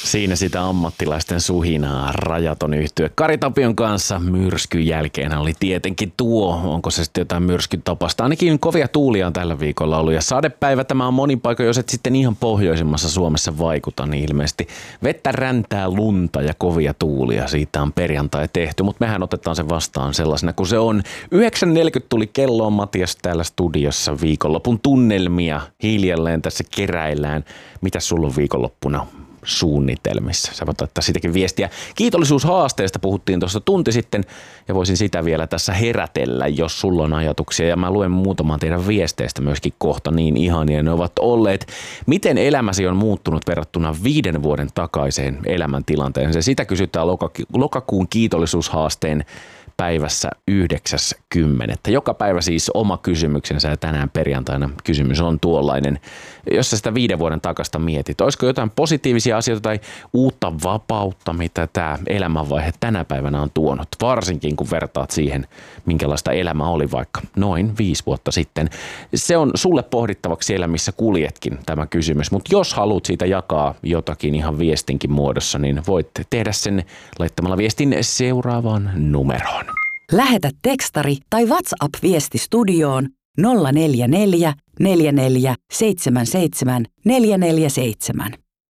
Siinä sitä ammattilaisten suhinaa rajaton yhtye. Kari Tapion kanssa myrskyn jälkeen oli tietenkin tuo. Onko se sitten jotain myrskyn tapasta? Ainakin kovia tuulia on tällä viikolla ollut ja sadepäivä tämä on monin paikoin, jos et sitten ihan pohjoisimmassa Suomessa vaikuta, niin ilmeisesti vettä, räntää, lunta ja kovia tuulia. Siitä on perjantai tehty, mutta mehän otetaan se vastaan sellaisena kuin se on. 9.40 tuli kelloon, Matias täällä studiossa, viikonlopun tunnelmia hiljalleen tässä keräillään. Mitäs sulla on viikonloppuna suunnitelmissa? Sä voit ottaa siitäkin viestiä. Kiitollisuushaasteesta puhuttiin tuossa tunti sitten ja voisin sitä vielä tässä herätellä, jos sulla on ajatuksia. Ja mä luen muutaman teidän viesteistä myöskin kohta, niin ihania ne ovat olleet. Miten elämäsi on muuttunut verrattuna 5 vuoden takaiseen elämäntilanteeseen? Sitä kysytään lokakuun kiitollisuushaasteen päivässä 9.10. Joka päivä siis oma kysymyksensä ja tänään perjantaina kysymys on tuollainen. Jos sä sitä 5 vuoden takasta mietit, olisiko jotain positiivisia asioita tai uutta vapautta, mitä tämä elämänvaihe tänä päivänä on tuonut, varsinkin kun vertaat siihen, minkälaista elämä oli vaikka noin 5 vuotta sitten. Se on sulle pohdittavaksi siellä, missä kuljetkin tämä kysymys, mutta jos haluat siitä jakaa jotakin ihan viestinkin muodossa, niin voit tehdä sen laittamalla viestin seuraavaan numeroon. Lähetä tekstari tai WhatsApp-viesti studioon 044 44 77 447.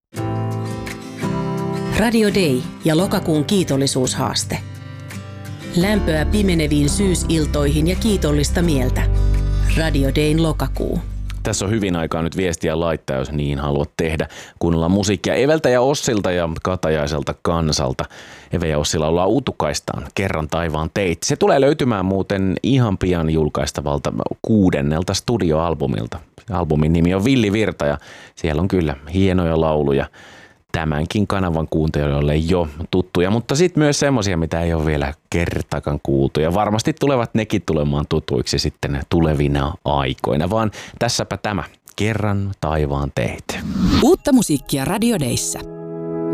Radio Day ja lokakuun kiitollisuushaaste. Lämpöä pimeneviin syysiltoihin ja kiitollista mieltä. Radio Dayn lokakuu. Tässä on hyvin aikaa nyt viestiä laittaa, jos niin haluat tehdä. Kuunnellaan musiikkia Eveltä ja Ossilta ja Katajaiselta Kansalta. Eve ja Ossi laulaa Utukaistaan Kerran taivaan teit. Se tulee löytymään muuten ihan pian julkaistavalta 6. studioalbumilta. Albumin nimi on Villi Virta ja siellä on kyllä hienoja lauluja. Tämänkin kanavan kuuntelijoille jo tuttuja, mutta sitten myös semmoisia, mitä ei ole vielä kertakaan kuultu. Ja varmasti tulevat nekin tulemaan tutuiksi sitten tulevina aikoina, vaan tässäpä tämä Kerran taivaan teit. Uutta musiikkia Radio Dayssä.